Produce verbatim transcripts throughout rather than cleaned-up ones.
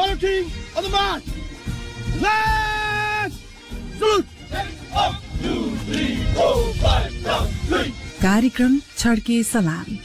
Honor team on the march. Let's salute. One, two, three, four, five, down, three. कार्यक्रम छड्के सलाम।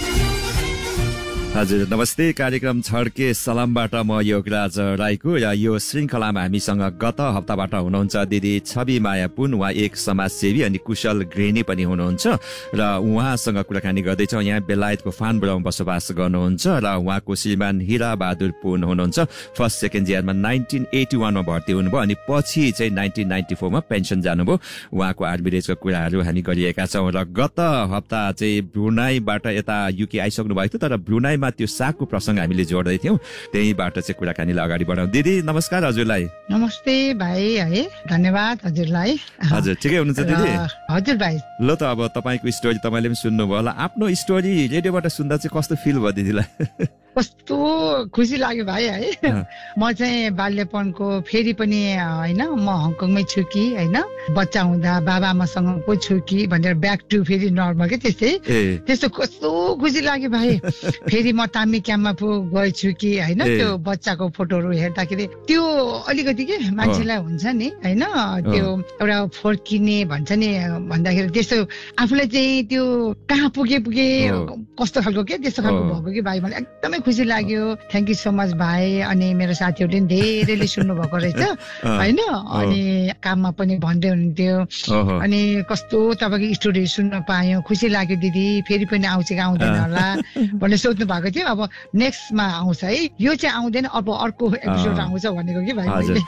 हजुर नमस्ते। कार्यक्रम छड्के सलामबाट म योगराज राईको र यो श्रृङ्खलामा हामीसँग गत हप्ताबाट हुनुहुन्छ दिदी छवि माया पुन। उहाँ एक समाजसेवी अनि कुशल गृहिणी पनि हुनुहुन्छ र उहाँसँग कुराकानी गर्दैछौँ। यहाँ बेलायतको फानबुडामा बसोबास गर्नुहुन्छ र उहाँको श्रीमान हिरा बहादुर पुन हुनुहुन्छ। फर्स्ट सेकेन्ड इयरमा नाइन्टिन एटी वानमा भर्ती हुनुभयो अनि पछि चाहिँ नाइन्टिन नाइन्टी फोरमा पेन्सन जानुभयो। उहाँको आर्मिरेजको कुराहरू हामी गरिएका छौँ र गत हप्ता चाहिँ ब्रुनाईबाट यता युके आइसक्नु भएको थियो, तर ब्रुनाईमा त्यो सागको प्रसङ्ग हामीले जोड्दै थियौँ। त्यहीबाट चाहिँ कुराकानीलाई अगाडि बढाउँ। दिदी नमस्कार। हजुरलाई नमस्ते भाइ है, धन्यवाद हजुरलाई। हजुर ठिकै हुनुहुन्छ दिदी? हजुर भाइ। ल त अब तपाईँको स्टोरी तपाईँले पनि सुन्नुभयो होला। आफ्नो स्टोरी रेडियोबाट सुन्दा चाहिँ कस्तो फिल भयो दिदीलाई? कस्तो खुसी लाग्यो भाइ है। म चाहिँ बाल्यपनको फेरि पनि होइन, म हङकङमै छु कि होइन, बच्चा हुँदा बाबाआमासँग पो छु कि भनेर ब्याक टु फेरि नर्मल के त्यस्तै त्यस्तो कस्तो खुसी लाग्यो भाइ। फेरि म तामी क्याम्पमा पो गएछु कि होइन, त्यो बच्चाको फोटोहरू हेर्दाखेरि त्यो अलिकति के मान्छेलाई हुन्छ नि होइन, त्यो एउटा फर्किने भन्छ नि भन्दाखेरि त्यस्तो आफूलाई चाहिँ त्यो कहाँ पुगे पुगे कस्तो खालको के त्यस्तो खालको भएको कि भाइ। मलाई एकदमै खुसी लाग्यो। थ्याङ्क यू सो मच भाइ। अनि मेरो साथीहरूले पनि धेरैले सुन्नु भएको रहेछ होइन, अनि काममा पनि भन्दै हुनुहुन्थ्यो। अनि कस्तो तपाईँको स्टोरी सुन्न पायौँ, खुसी लाग्यो दिदी। फेरि पनि आउँछ कि आउँदैन होला भनेर सोध्नु भएको थियो। अब नेक्स्टमा आउँछ है, यो चाहिँ आउँदैन, अब अर्को एपिसोड आउँछ भनेको कि भाइ।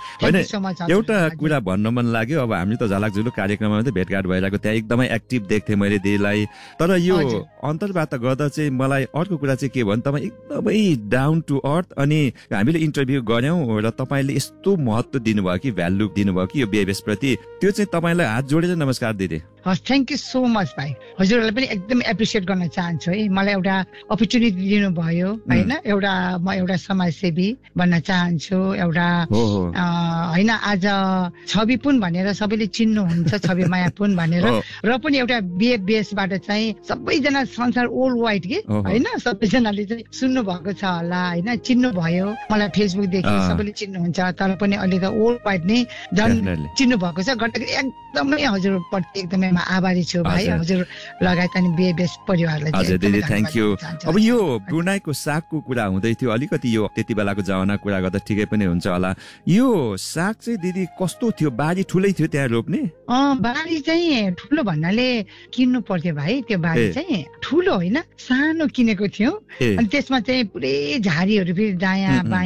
एउटा कुरा भन्न मन लाग्यो। अब हामी त झलक झुलुक कार्यक्रममा त भेटघाट भइरहेको, त्यहाँ एकदमै एक्टिभ देख्थेँ मैले दिदीलाई। तर यो अन्तर्वार्ता गर्दा चाहिँ मलाई अर्को कुरा चाहिँ के भन्नु, तपाईँ एकदमै डाउन टु अर्थ। अनि हामीले इन्टरभ्यू गऱ्यौँ र तपाईँले यस्तो महत्त्व दिनुभयो कि, भ्यालु दिनुभयो कि यो बिहेभियर्स प्रति, त्यो चाहिँ तपाईँलाई हात जोडेर नमस्कार दिदी। हस्, थ्याङ्क यू सो मच भाइ। हजुरहरूलाई पनि एकदम एप्रिसिएट गर्न चाहन्छु है, मलाई एउटा अपर्च्युनिटी दिनुभयो होइन। एउटा म एउटा समाजसेवी भन्न चाहन्छु, एउटा होइन आज छवि पुन भनेर सबैले चिन्नुहुन्छ, छवि माया पुन भनेर। र पनि एउटा बिएफबिएसबाट चाहिँ सबैजना संसार ओल्ड वाइड के होइन, सबैजनाले चाहिँ सुन्नु भएको छ होला होइन, चिन्नु भयो। मलाई फेसबुकदेखि सबैले चिन्नुहुन्छ, तर पनि अहिले त ओल्ड वाइड नै झन् चिन्नु भएको छ। गर्दाखेरि एकदमै हजुरप्रति एकदमै म आभारी छु भाइ, हजुर लगायत अनि बिएफबिएस परिवारलाई। हजुर दिदी थ्याङ्क यू। अब यो ब्रुनाईको सागको कुरा हुँदै थियो, अलिकति यो त्यति बेलाको जमाना कुरा गर्दा ठिकै पनि हुन्छ होला। यो साग चाहिँ दिदी कस्तो थियो? बारी ठुलै थियो त्यहाँ रोप्ने? अँ बारी चाहिँ ठुलो भन्नाले किन्नु पर्थ्यो भाइ। त्यो बारी चाहिँ ठुलो होइन, सानो किनेको थियो। अनि त्यसमा चाहिँ पुरै झारीहरू फेरि दायाँ बायाँ